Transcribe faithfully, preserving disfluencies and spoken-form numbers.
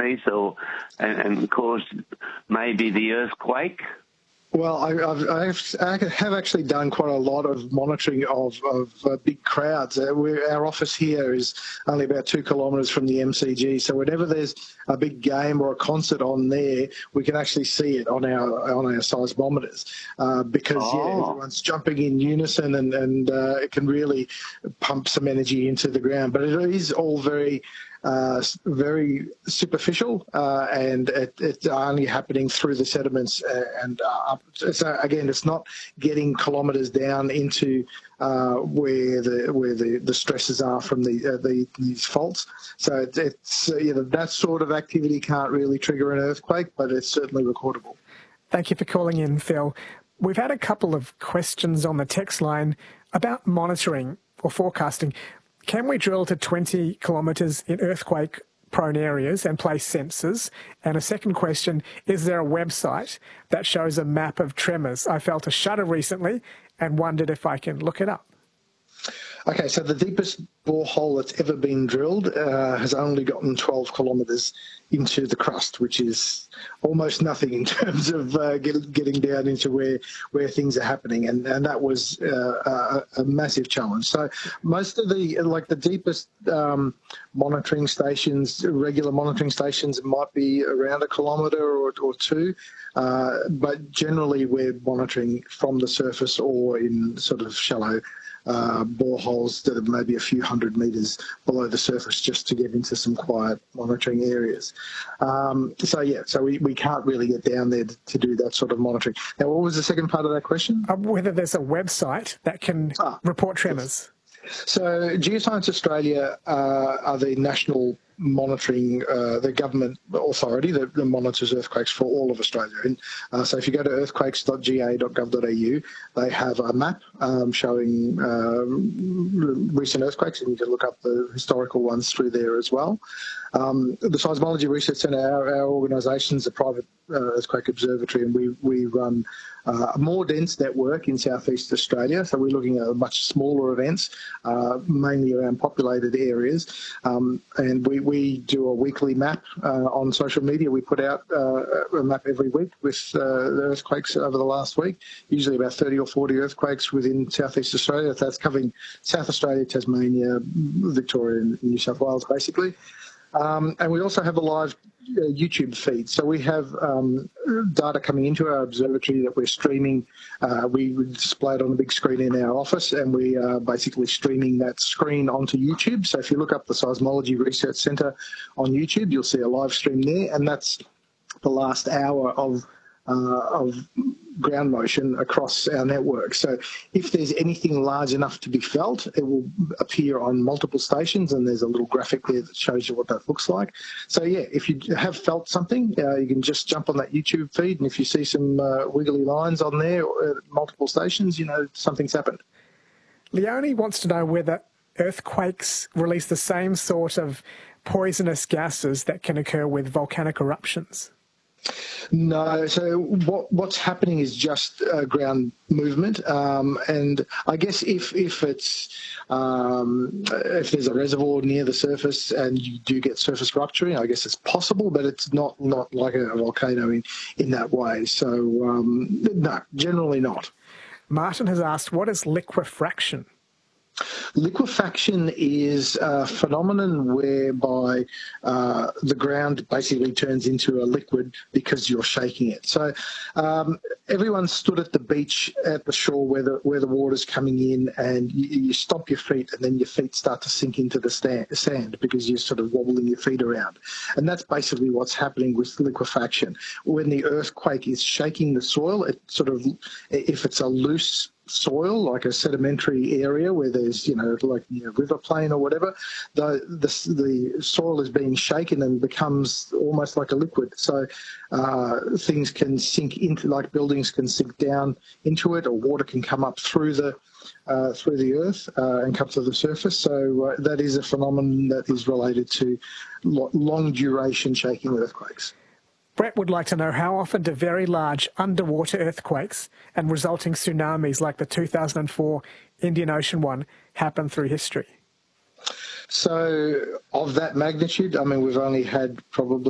place or and, and caused maybe the earthquake? Well, I, I've, I've, I have actually done quite a lot of monitoring of, of uh, big crowds. Uh, we're, our office here is only about two kilometres from the M C G, so whenever there's a big game or a concert on there, we can actually see it on our on our seismometers uh, because oh. yeah, everyone's jumping in unison and, and uh, it can really pump some energy into the ground. But it is all very Uh, very superficial, uh, and it, it's only happening through the sediments. Uh, and uh, up. So again, it's not getting kilometres down into uh, where the where the, the stresses are from the, uh, the these faults. So it, it's uh, you know, that sort of activity can't really trigger an earthquake, but it's certainly recordable. Thank you for calling in, Phil. We've had a couple of questions on the text line about monitoring or forecasting. Can we drill to twenty kilometres in earthquake-prone areas and place sensors? And a second question, is there a website that shows a map of tremors? I felt a shudder recently and wondered if I can look it up. Okay, so the deepest borehole that's ever been drilled uh, has only gotten twelve kilometres into the crust, which is almost nothing in terms of uh, get, getting down into where where things are happening, and and that was uh, a, a massive challenge. So most of the like the deepest um, monitoring stations, regular monitoring stations, might be around a kilometre or, or two. Uh, but generally we're monitoring from the surface or in sort of shallow uh, boreholes that are maybe a few hundred metres below the surface, just to get into some quiet monitoring areas. Um, so yeah, so we, we can't really get down there to, to do that sort of monitoring. Now, what was the second part of that question? Uh, whether there's a website that can ah, report tremors. Yes. So Geoscience Australia uh, are the national monitoring, uh, the government authority that, that monitors earthquakes for all of Australia. And uh, so if you go to earthquakes dot g a dot gov dot a u, they have a map um, showing um, recent earthquakes, and you can look up the historical ones through there as well. Um, the Seismology Research Centre, our, our organisation is a private uh, earthquake observatory, and we, we run uh, a more dense network in southeast Australia. So we're looking at much smaller events, uh, mainly around populated areas. Um, and we, we do a weekly map uh, on social media. We put out uh, a map every week with uh, the earthquakes over the last week, usually about thirty or forty earthquakes within southeast Australia. That's covering South Australia, Tasmania, Victoria and New South Wales, basically. Um, and we also have a live uh, YouTube feed. So we have um, data coming into our observatory that we're streaming. Uh, we display it on a big screen in our office, and we are basically streaming that screen onto YouTube. So if you look up the Seismology Research Centre on YouTube, you'll see a live stream there, and that's the last hour of uh, of ground motion across our network. So if there's anything large enough to be felt, it will appear on multiple stations, and there's a little graphic there that shows you what that looks like. So yeah, if you have felt something, uh, you can just jump on that YouTube feed, and if you see some uh, wiggly lines on there at multiple stations, you know something's happened. Leonie wants to know whether earthquakes release the same sort of poisonous gases that can occur with volcanic eruptions. No, so what what's happening is just uh, ground movement, um, and I guess if if it's um, if there's a reservoir near the surface and you do get surface rupturing, I guess it's possible, but it's not not like a volcano in in that way. So um, no, generally not. Martin has asked, what is liquefaction? Liquefaction is a phenomenon whereby uh, the ground basically turns into a liquid because you're shaking it. So um, everyone stood at the beach at the shore where the, where the water's coming in, and you, you stomp your feet, and then your feet start to sink into the stand, sand because you're sort of wobbling your feet around. And that's basically what's happening with liquefaction. When the earthquake is shaking the soil, it sort of, if it's a loose soil, like a sedimentary area where there's, you know, like you know, river plain or whatever, the, the the soil is being shaken and becomes almost like a liquid. So uh, things can sink into, like buildings can sink down into it, or water can come up through the uh, through the earth uh, and come to the surface. So uh, that is a phenomenon that is related to long duration shaking earthquakes. Brett would like to know, how often do very large underwater earthquakes and resulting tsunamis like the two thousand four Indian Ocean one happen through history? So of that magnitude, I mean, we've only had probably